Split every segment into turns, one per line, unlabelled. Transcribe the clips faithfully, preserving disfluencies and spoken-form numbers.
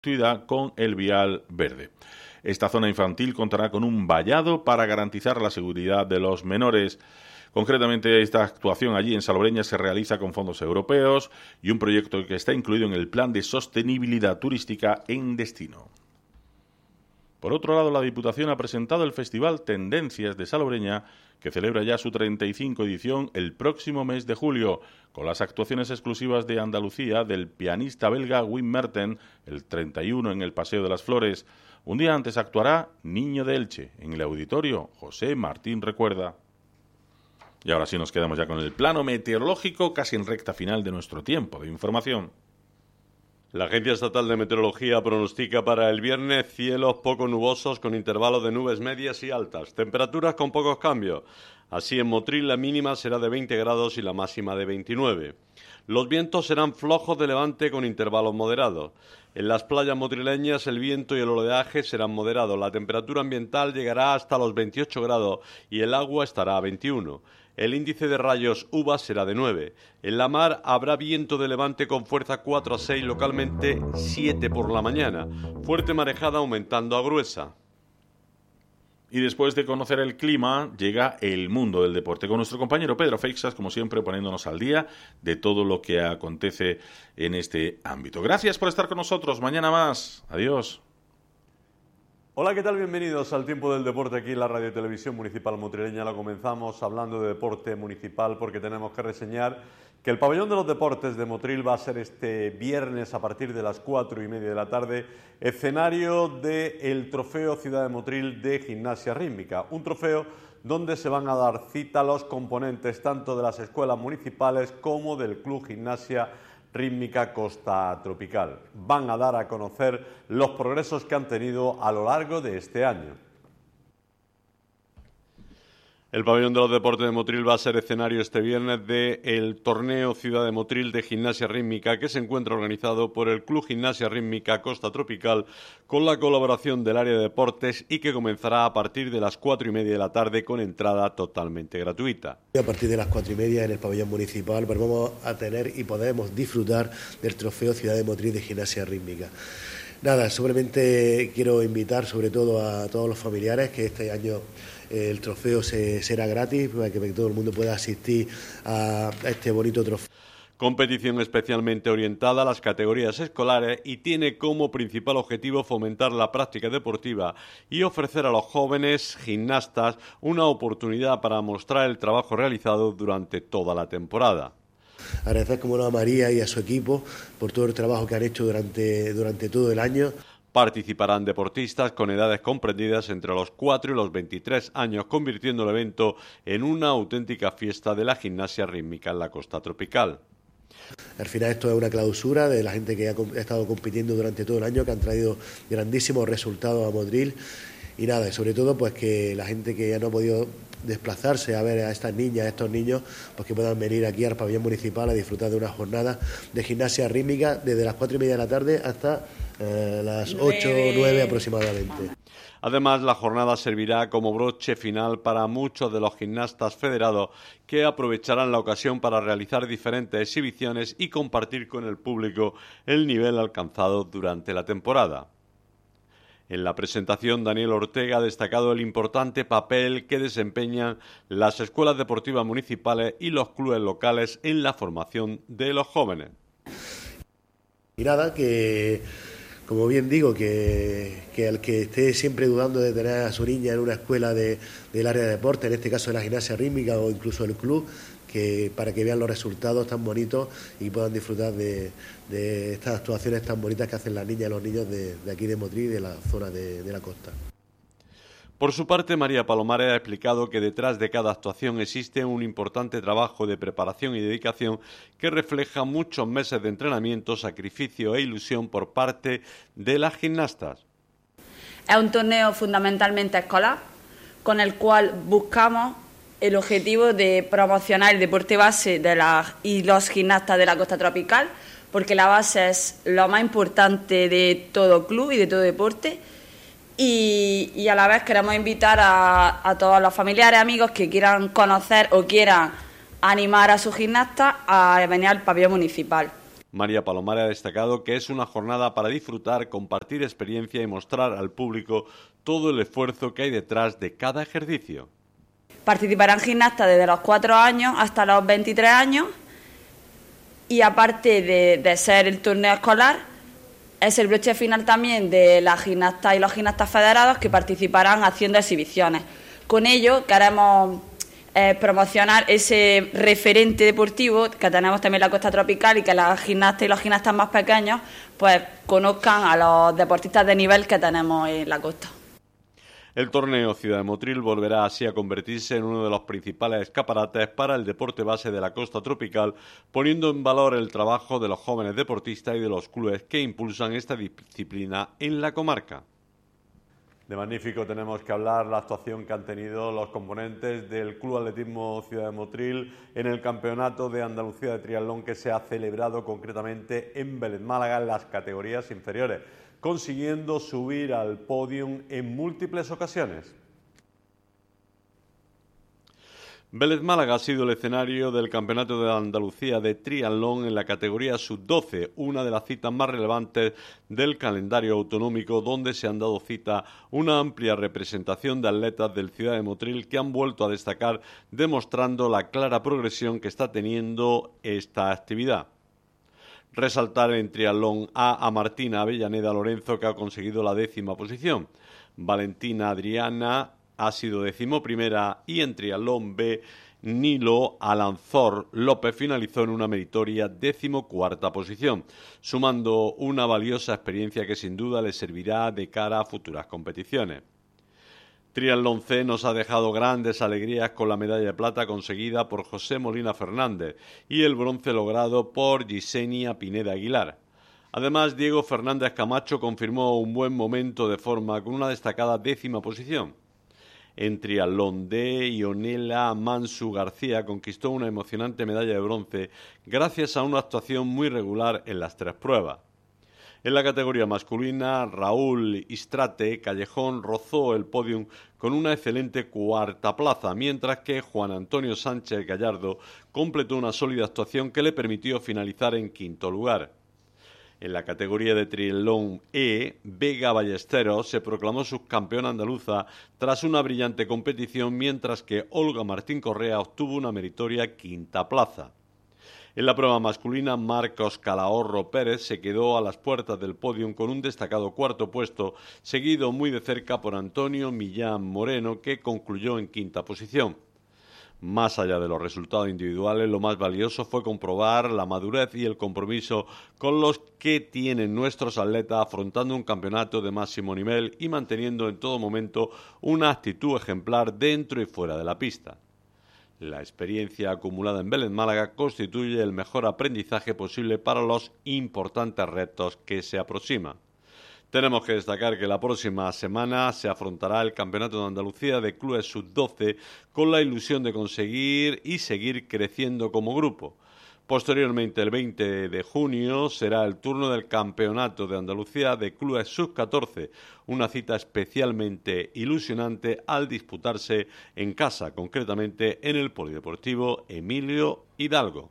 con el vial verde. Esta zona infantil contará con un vallado para garantizar la seguridad de los menores. Concretamente, esta actuación allí en Salobreña se realiza con fondos europeos y un proyecto que está incluido en el Plan de Sostenibilidad Turística en Destino. Por otro lado, la Diputación ha presentado el Festival Tendencias de Salobreña, que celebra ya su treinta y cinco edición el próximo mes de julio, con las actuaciones exclusivas de Andalucía del pianista belga Wim Merten, el treinta y uno en el Paseo de las Flores. Un día antes actuará Niño de Elche, en el auditorio José Martín Recuerda. Y ahora sí nos quedamos ya con el plano meteorológico, casi en recta final de nuestro tiempo de información.
La Agencia Estatal de Meteorología pronostica para el viernes cielos poco nubosos con intervalos de nubes medias y altas, temperaturas con pocos cambios. Así en Motril la mínima será de veinte grados y la máxima de veintinueve. Los vientos serán flojos de levante con intervalos moderados. En las playas motrileñas el viento y el oleaje serán moderados. La temperatura ambiental llegará hasta los veintiocho grados y el agua estará a veintiuno. El índice de rayos U V A será de nueve. En la mar habrá viento de levante con fuerza cuatro a seis, localmente siete por la mañana. Fuerte marejada aumentando a gruesa.
Y después de conocer el clima, llega el mundo del deporte, con nuestro compañero Pedro Feixas, como siempre, poniéndonos al día de todo lo que acontece en este ámbito. Gracias por estar con nosotros. Mañana más. Adiós.
Hola, ¿qué tal? Bienvenidos al Tiempo del Deporte aquí en la Radio y Televisión Municipal Motrileña. Lo comenzamos hablando de deporte municipal porque tenemos que reseñar que el Pabellón de los Deportes de Motril va a ser este viernes a partir de las cuatro y media de la tarde escenario del Trofeo Ciudad de Motril de Gimnasia Rítmica. Un trofeo donde se van a dar cita los componentes tanto de las escuelas municipales como del Club Gimnasia Rítmica Costa Tropical. Van a dar a conocer los progresos que han tenido a lo largo de este año. El Pabellón de los Deportes de Motril va a ser escenario este viernes del torneo Ciudad de Motril de Gimnasia Rítmica, que se encuentra organizado por el Club Gimnasia Rítmica Costa Tropical con la colaboración del área de deportes y que comenzará a partir de las cuatro y media de la tarde con entrada totalmente gratuita.
A partir de las cuatro y media en el Pabellón Municipal pues vamos a tener y podemos disfrutar del trofeo Ciudad de Motril de Gimnasia Rítmica. Nada, simplemente quiero invitar sobre todo a todos los familiares que este año el trofeo se, será gratis para que todo el mundo pueda asistir a, a este bonito trofeo.
Competición especialmente orientada a las categorías escolares y tiene como principal objetivo fomentar la práctica deportiva y ofrecer a los jóvenes gimnastas una oportunidad para mostrar el trabajo realizado durante toda la temporada.
Agradecer como no a María y a su equipo por todo el trabajo que han hecho durante, durante todo el año.
Participarán deportistas con edades comprendidas entre los cuatro y los veintitrés años, convirtiendo el evento en una auténtica fiesta de la gimnasia rítmica en la costa tropical.
Al final esto es una clausura de la gente que ha estado compitiendo durante todo el año, que han traído grandísimos resultados a Motril. Y nada, y sobre todo pues que la gente que ya no ha podido desplazarse a ver a estas niñas, a estos niños, pues que puedan venir aquí al pabellón municipal a disfrutar de una jornada de gimnasia rítmica desde las cuatro y media de la tarde hasta eh, las ocho o nueve aproximadamente.
Además, la jornada servirá como broche final para muchos de los gimnastas federados que aprovecharán la ocasión para realizar diferentes exhibiciones y compartir con el público el nivel alcanzado durante la temporada. En la presentación, Daniel Ortega ha destacado el importante papel que desempeñan las escuelas deportivas municipales y los clubes locales en la formación de los jóvenes.
Y nada, que como bien digo, que, que el que esté siempre dudando de tener a su niña en una escuela de, del área de deporte, en este caso de la gimnasia rítmica o incluso el club, que para que vean los resultados tan bonitos y puedan disfrutar de, de estas actuaciones tan bonitas que hacen las niñas y los niños de, de aquí de Motril y de la zona de, de la costa.
Por su parte, María Palomares ha explicado que detrás de cada actuación existe un importante trabajo de preparación y dedicación que refleja muchos meses de entrenamiento, sacrificio e ilusión por parte de las gimnastas.
Es un torneo fundamentalmente escolar, con el cual buscamos el objetivo de promocionar el deporte base de las y los gimnastas de la costa tropical, porque la base es lo más importante de todo club y de todo deporte, y, y a la vez queremos invitar a, a todos los familiares, amigos que quieran conocer o quieran animar a sus gimnastas a venir al pabellón municipal.
María Palomares ha destacado que es una jornada para disfrutar, compartir experiencia y mostrar al público todo el esfuerzo que hay detrás de cada ejercicio.
Participarán gimnastas desde los cuatro años hasta los veintitrés años y aparte de, de ser el torneo escolar, es el broche final también de las gimnastas y los gimnastas federados que participarán haciendo exhibiciones. Con ello queremos eh, promocionar ese referente deportivo que tenemos también en la costa tropical y que las gimnastas y los gimnastas más pequeños pues conozcan a los deportistas de nivel que tenemos en la costa.
El torneo Ciudad de Motril volverá así a convertirse en uno de los principales escaparates para el deporte base de la costa tropical, poniendo en valor el trabajo de los jóvenes deportistas y de los clubes que impulsan esta disciplina en la comarca. De magnífico tenemos que hablar la actuación que han tenido los componentes del Club Atletismo Ciudad de Motril en el Campeonato de Andalucía de Triatlón que se ha celebrado concretamente en Vélez Málaga en las categorías inferiores, consiguiendo subir al podium en múltiples ocasiones. Vélez Málaga ha sido el escenario del Campeonato de Andalucía de Triatlón en la categoría sub doce, una de las citas más relevantes del calendario autonómico, donde se han dado cita una amplia representación de atletas del Ciudad de Motril que han vuelto a destacar, demostrando la clara progresión que está teniendo esta actividad. Resaltar en triatlón A a Martina Avellaneda Lorenzo, que ha conseguido la décima posición. Valentina Adriana ha sido decimoprimera y en triatlón B, Nilo Alanzor López finalizó en una meritoria decimocuarta posición, sumando una valiosa experiencia que sin duda le servirá de cara a futuras competiciones. Triatlón C nos ha dejado grandes alegrías con la medalla de plata conseguida por José Molina Fernández y el bronce logrado por Yesenia Pineda Aguilar. Además, Diego Fernández Camacho confirmó un buen momento de forma con una destacada décima posición. En triatlón D, Ionela Mansu García conquistó una emocionante medalla de bronce gracias a una actuación muy regular en las tres pruebas. En la categoría masculina, Raúl Istrate Callejón rozó el podium con una excelente cuarta plaza, mientras que Juan Antonio Sánchez Gallardo completó una sólida actuación que le permitió finalizar en quinto lugar. En la categoría de triatlón E, Vega Ballesteros se proclamó subcampeona andaluza tras una brillante competición, mientras que Olga Martín Correa obtuvo una meritoria quinta plaza. En la prueba masculina, Marcos Calahorro Pérez se quedó a las puertas del podium con un destacado cuarto puesto, seguido muy de cerca por Antonio Millán Moreno, que concluyó en quinta posición. Más allá de los resultados individuales, lo más valioso fue comprobar la madurez y el compromiso con los que tienen nuestros atletas afrontando un campeonato de máximo nivel y manteniendo en todo momento una actitud ejemplar dentro y fuera de la pista. La experiencia acumulada en Vélez Málaga constituye el mejor aprendizaje posible para los importantes retos que se aproximan. Tenemos que destacar que la próxima semana se afrontará el Campeonato de Andalucía de Clubes sub doce con la ilusión de conseguir y seguir creciendo como grupo. Posteriormente, el veinte de junio, será el turno del Campeonato de Andalucía de Clubes sub catorce, una cita especialmente ilusionante al disputarse en casa, concretamente en el Polideportivo Emilio Hidalgo.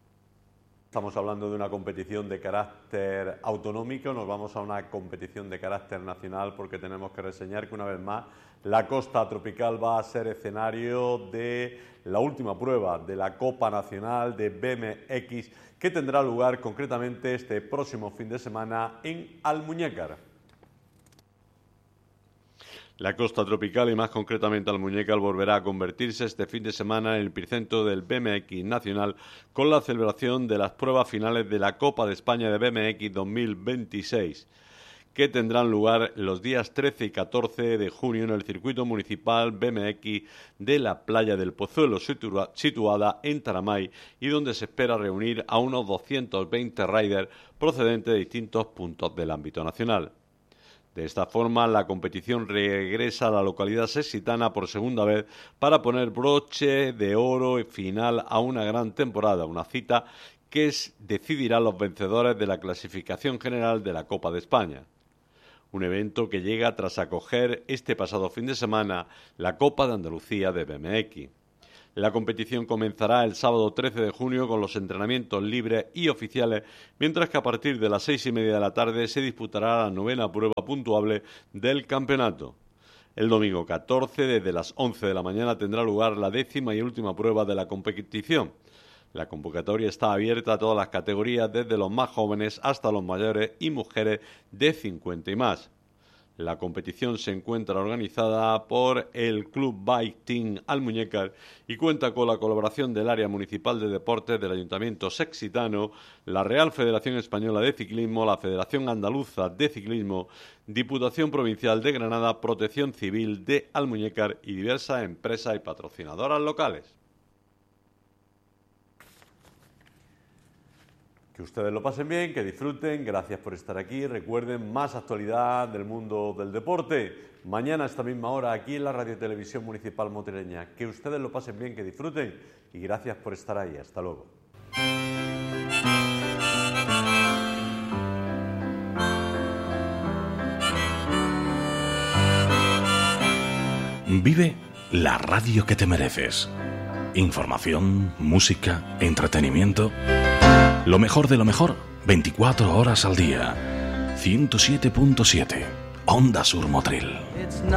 Estamos hablando de una competición de carácter autonómico, nos vamos a una competición de carácter nacional porque tenemos que reseñar que una vez más la costa tropical va a ser escenario de la última prueba de la Copa Nacional de B M X que tendrá lugar concretamente este próximo fin de semana en Almuñécar. La costa tropical y más concretamente Almuñécar volverá a convertirse este fin de semana en el epicentro del B M X nacional con la celebración de las pruebas finales de la Copa de España de B M X dos mil veintiséis, que tendrán lugar los días trece y catorce de junio en el circuito municipal B M X de la Playa del Pozuelo, situada en Taramay, y donde se espera reunir a unos doscientos veinte riders procedentes de distintos puntos del ámbito nacional. De esta forma, la competición regresa a la localidad sextitana por segunda vez para poner broche de oro y final a una gran temporada, una cita que decidirá los vencedores de la clasificación general de la Copa de España. Un evento que llega tras acoger este pasado fin de semana la Copa de Andalucía de B M X. La competición comenzará el sábado trece de junio con los entrenamientos libres y oficiales, mientras que a partir de las seis y media de la tarde se disputará la novena prueba puntuable del campeonato. El domingo catorce, desde las once de la mañana, tendrá lugar la décima y última prueba de la competición. La convocatoria está abierta a todas las categorías, desde los más jóvenes hasta los mayores y mujeres de cincuenta y más. La competición se encuentra organizada por el Club Bike Team Almuñécar y cuenta con la colaboración del Área Municipal de Deportes del Ayuntamiento Sexitano, la Real Federación Española de Ciclismo, la Federación Andaluza de Ciclismo, Diputación Provincial de Granada, Protección Civil de Almuñécar y diversas empresas y patrocinadoras locales. Que ustedes lo pasen bien, que disfruten, gracias por estar aquí. Recuerden, más actualidad del mundo del deporte. Mañana a esta misma hora aquí en la Radio Televisión Municipal Motrileña. Que ustedes lo pasen bien, que disfruten y gracias por estar ahí. Hasta luego.
Vive la radio que te mereces. Información, música, entretenimiento. Lo mejor de lo mejor, veinticuatro horas al día. ciento siete punto siete, Onda Sur Motril.